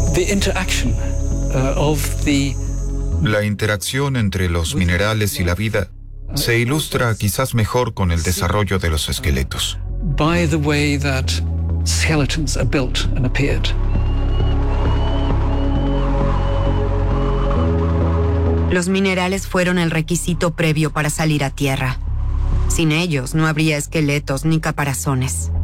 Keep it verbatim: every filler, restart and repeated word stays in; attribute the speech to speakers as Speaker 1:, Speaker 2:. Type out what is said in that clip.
Speaker 1: The interaction uh, of the
Speaker 2: La interacción entre los minerales y la vida se ilustra quizás mejor con el desarrollo de los esqueletos.
Speaker 1: by the way that skeletons are built and appeared.
Speaker 3: Los minerales fueron el requisito previo para salir a tierra. Sin ellos no habría esqueletos ni caparazones.